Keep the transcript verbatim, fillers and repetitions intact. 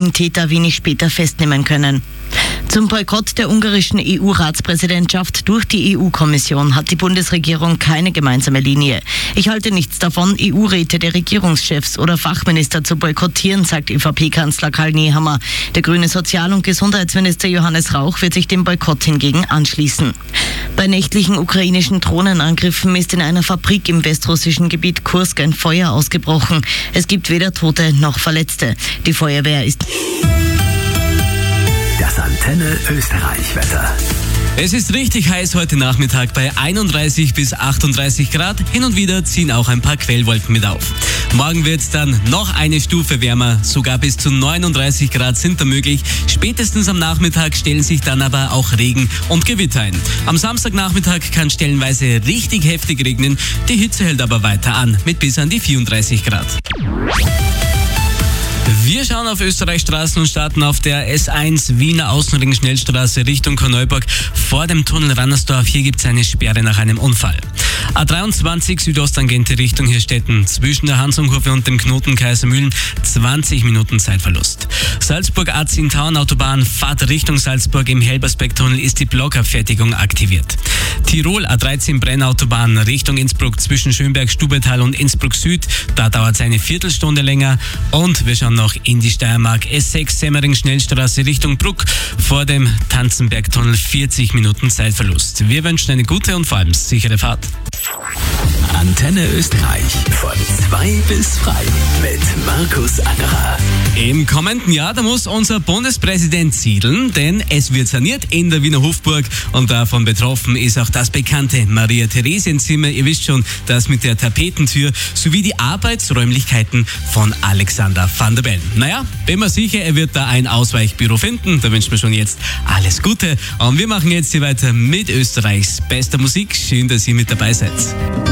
mutmaßlichen Täter wenig später festnehmen können. Zum Boykott der ungarischen E U-Ratspräsidentschaft durch die E U-Kommission hat die Bundesregierung keine gemeinsame Linie. Ich halte nichts davon, E U-Räte der Regierungschefs oder Fachminister zu boykottieren, sagt ÖVP P-Kanzler Karl Nehammer. Der grüne Sozial- und Gesundheitsminister Johannes Rauch wird sich dem Boykott hingegen anschließen. Bei nächtlichen ukrainischen Drohnenangriffen ist in einer Fabrik im westrussischen Gebiet Kursk ein Feuer ausgebrochen. Es gibt weder Tote noch Verletzte. Die Feuerwehr ist... Das Antenne Österreich-Wetter. Es ist richtig heiß heute Nachmittag bei einunddreißig bis achtunddreißig Grad. Hin und wieder ziehen auch ein paar Quellwolken mit auf. Morgen wird es dann noch eine Stufe wärmer. Sogar bis zu neununddreißig Grad sind da möglich. Spätestens am Nachmittag stellen sich dann aber auch Regen und Gewitter ein. Am Samstagnachmittag kann stellenweise richtig heftig regnen. Die Hitze hält aber weiter an mit bis an die vierunddreißig Grad. Wir schauen auf Österreichs Straßen und starten auf der S eins Wiener Außenring Schnellstraße Richtung Korneuburg vor dem Tunnel Rannersdorf. Hier gibt es eine Sperre nach einem Unfall. A dreiundzwanzig Südosttangente Richtung Hirstetten zwischen der Hansunghofe und dem Knoten Kaisermühlen zwanzig Minuten Zeitverlust. Salzburg A zehn Taun Autobahn Fahrt Richtung Salzburg im Helbersberg-Tunnel ist die Blockabfertigung aktiviert. Tirol A dreizehn Brennautobahn Richtung Innsbruck zwischen Schönberg-Stubetal und Innsbruck Süd. Da dauert es eine Viertelstunde länger. Und wir schauen noch in die Steiermark. S sechs Semmering Schnellstraße Richtung Bruck vor dem Tanzenbergtunnel vierzig Minuten Zeitverlust. Wir wünschen eine gute und vor allem sichere Fahrt. Antenne Österreich von zwei bis frei mit Markus Angerer. Im kommenden Jahr, da muss unser Bundespräsident siedeln, denn es wird saniert in der Wiener Hofburg und davon betroffen ist auch das bekannte Maria-Theresien-Zimmer. Ihr wisst schon, das mit der Tapetentür sowie die Arbeitsräumlichkeiten von Alexander Van der Bellen. Naja, bin mir sicher, er wird da ein Ausweichbüro finden. Da wünschen wir schon jetzt alles Gute. Und wir machen jetzt hier weiter mit Österreichs bester Musik. Schön, dass ihr mit dabei seid.